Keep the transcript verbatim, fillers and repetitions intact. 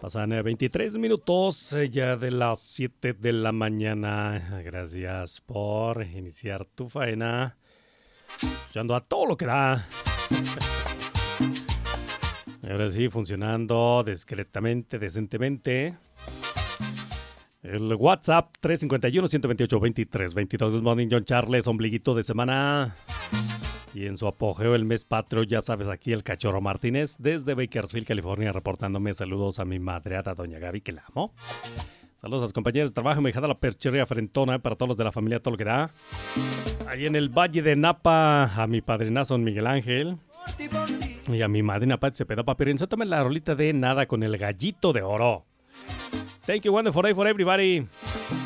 Pasan eh, veintitrés minutos eh, ya de las siete de la mañana. Gracias por iniciar tu faena, escuchando a todo lo que da. Ahora sí, funcionando discretamente, decentemente. El WhatsApp tres cinco uno, uno dos ocho, veintitrés veintidós. Good morning, John Charles, ombliguito de semana. Y en su apogeo el mes patrio, ya sabes, aquí el Cachorro Martínez, desde Bakersfield, California, reportándome. Saludos a mi madreada, doña Gaby, que la amo. Saludos a los compañeros de trabajo, me dejada la perchería frentona, para todos los de la familia, todo lo que da. Ahí en el Valle de Napa, a mi padrinazo Miguel Ángel. Y a mi madrina Pat Cepeda, papirín. Suéltame la rolita de Nada con el Gallito de Oro. Thank you, wonderful day for everybody.